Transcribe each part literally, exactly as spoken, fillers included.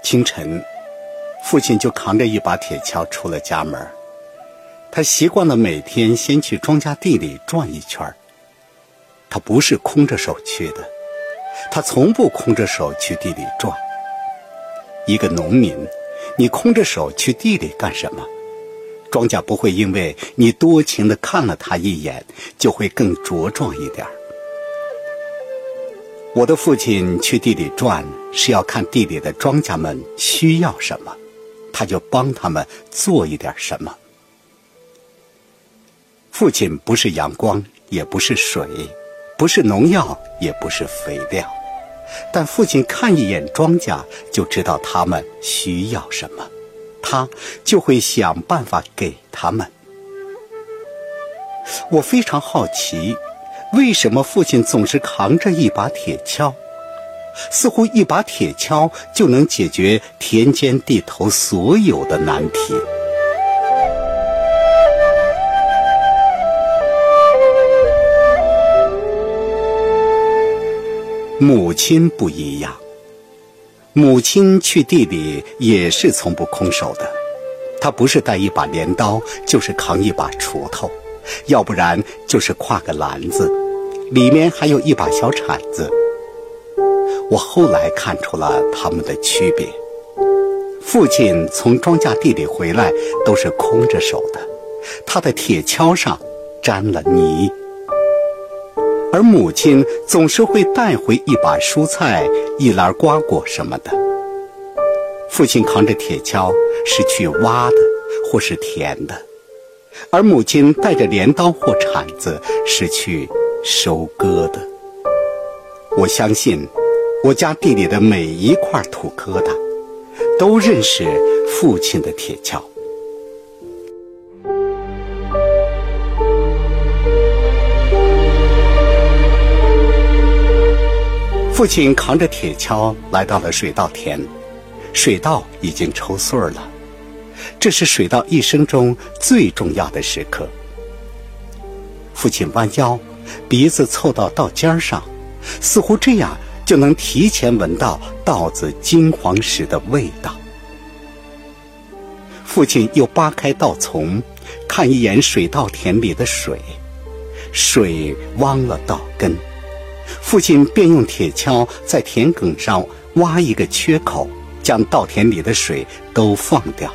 清晨，父亲就扛着一把铁锹出了家门。他习惯了每天先去庄稼地里转一圈。他不是空着手去的，他从不空着手去地里转。一个农民，你空着手去地里干什么？庄稼不会因为你多情地看了他一眼，就会更茁壮一点。我的父亲去地里转，是要看地里的庄稼们需要什么，他就帮他们做一点什么。父亲不是阳光，也不是水，不是农药，也不是肥料，但父亲看一眼庄稼，就知道他们需要什么，他就会想办法给他们。我非常好奇，为什么父亲总是扛着一把铁锹？似乎一把铁锹就能解决田间地头所有的难题。母亲不一样，母亲去地里也是从不空手的。她不是带一把镰刀，就是扛一把锄头，要不然就是挎个篮子，里面还有一把小铲子。我后来看出了他们的区别。父亲从庄稼地里回来都是空着手的，他的铁锹上沾了泥。而母亲总是会带回一把蔬菜，一篮瓜果什么的。父亲扛着铁锹是去挖的或是填的，而母亲带着镰刀或铲子是去收割的。我相信我家地里的每一块土疙瘩都认识父亲的铁锹。父亲扛着铁锹来到了水稻田，水稻已经抽穗儿了，这是水稻一生中最重要的时刻。父亲弯腰，鼻子凑到稻尖上，似乎这样就能提前闻到稻子金黄时的味道。父亲又扒开稻丛，看一眼水稻田里的水，水汪了稻根。父亲便用铁锹在田埂上挖一个缺口，将稻田里的水都放掉。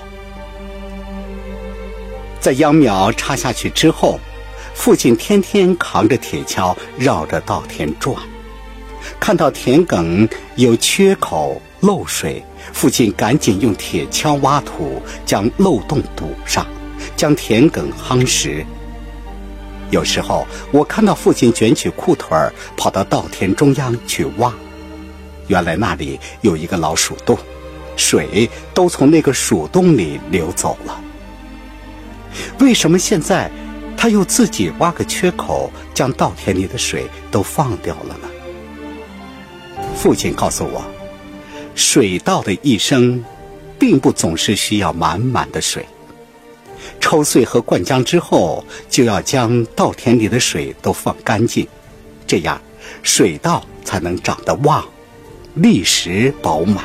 在秧苗插下去之后，父亲天天扛着铁锹绕着稻田转，看到田埂有缺口漏水，父亲赶紧用铁锹挖土，将漏洞堵上，将田埂夯实。有时候我看到父亲卷起裤腿儿跑到稻田中央去挖，原来那里有一个老鼠洞，水都从那个鼠洞里流走了。为什么现在他又自己挖个缺口，将稻田里的水都放掉了呢？父亲告诉我，水稻的一生并不总是需要满满的水。抽穗和灌浆之后，就要将稻田里的水都放干净，这样水稻才能长得旺，粒实饱满。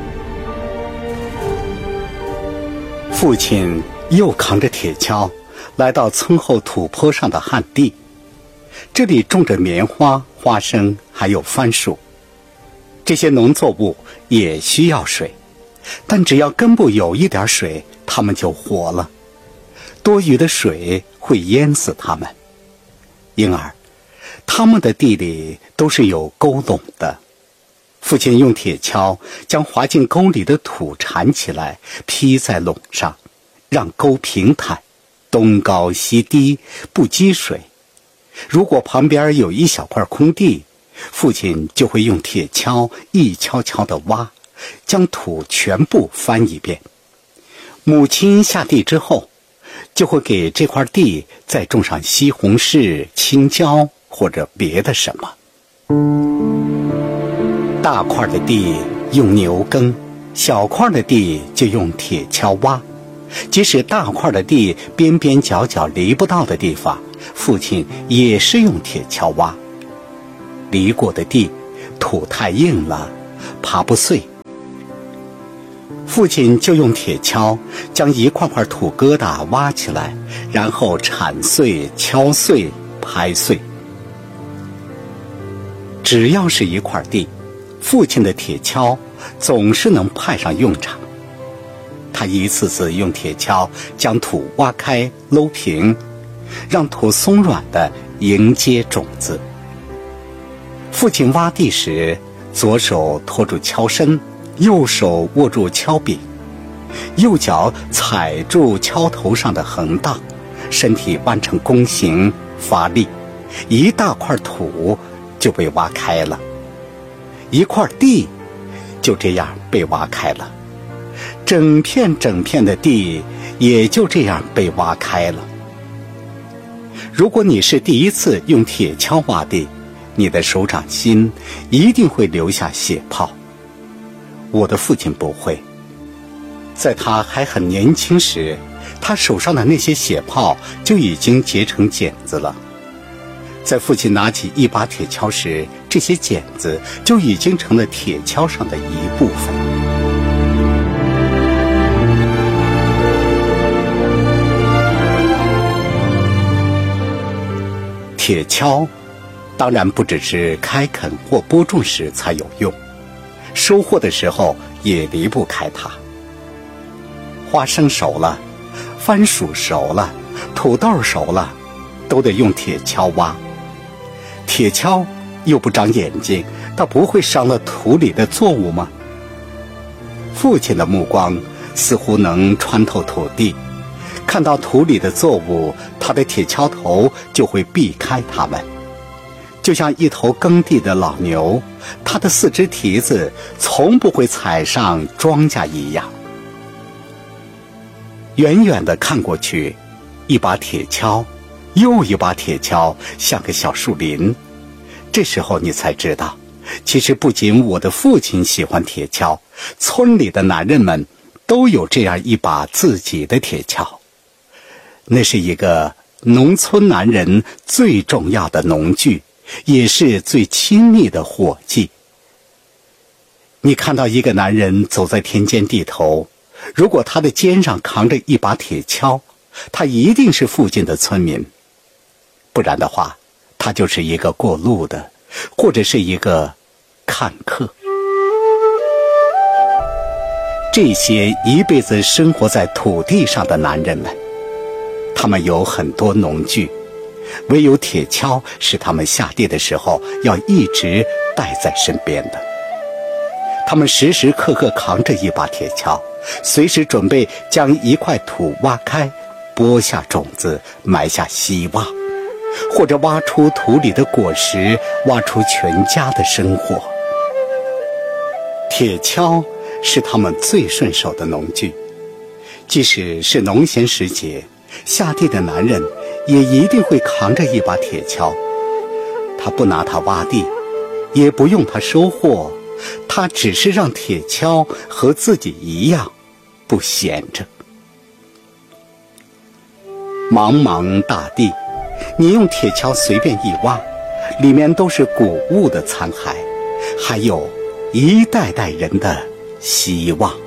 父亲又扛着铁锹来到村后土坡上的旱地，这里种着棉花、花生还有番薯，这些农作物也需要水，但只要根部有一点水，它们就活了。多余的水会淹死它们，因而他们的地里都是有沟垄的。父亲用铁锹将滑进沟里的土铲起来，劈在垄上，让沟平坦，东高西低，不积水。如果旁边有一小块空地，父亲就会用铁锹一锹锹地挖，将土全部翻一遍。母亲下地之后，就会给这块地再种上西红柿、青椒或者别的什么。大块的地用牛耕，小块的地就用铁锹挖。即使大块的地边边角角犁不到的地方，父亲也是用铁锹挖。犁过的地土太硬了，爬不碎。 父亲就用铁锹将一块块土疙瘩挖起来，然后铲碎、敲碎、拍碎。只要是一块地，父亲的铁锹总是能派上用场。他一次次用铁锹将土挖开、搂平，让土松软地迎接种子。父亲挖地时，左手托住锹身，右手握住锹柄，右脚踩住锹头上的横档，身体弯成弓形发力，一大块土就被挖开了，一块地就这样被挖开了，整片整片的地也就这样被挖开了。如果你是第一次用铁锹挖地，你的手掌心一定会留下血泡。我的父亲不会，在他还很年轻时，他手上的那些血泡就已经结成茧子了。在父亲拿起一把铁锹时，这些茧子就已经成了铁锹上的一部分。铁锹当然不只是开垦或播种时才有用，收获的时候也离不开它。花生熟了，番薯熟了，土豆熟了，都得用铁锹挖。铁锹又不长眼睛，它不会伤了土里的作物吗？父亲的目光似乎能穿透土地，看到土里的作物，他的铁锹头就会避开它们。就像一头耕地的老牛，它的四只蹄子从不会踩上庄稼一样。远远地看过去，一把铁锹，又一把铁锹，像个小树林。这时候你才知道，其实不仅我的父亲喜欢铁锹，村里的男人们都有这样一把自己的铁锹。那是一个农村男人最重要的农具，也是最亲密的伙计。你看到一个男人走在田间地头，如果他的肩上扛着一把铁锹，他一定是附近的村民，不然的话，他就是一个过路的，或者是一个看客。这些一辈子生活在土地上的男人们，他们有很多农具，唯有铁锹是他们下地的时候要一直带在身边的。他们时时刻刻扛着一把铁锹，随时准备将一块土挖开，播下种子，埋下希望，或者挖出土里的果实，挖出全家的生活。铁锹是他们最顺手的农具，即使是农闲时节，下地的男人也一定会扛着一把铁锹。他不拿它挖地，也不用它收获，他只是让铁锹和自己一样不闲着。茫茫大地，你用铁锹随便一挖，里面都是谷物的残骸，还有一代代人的希望。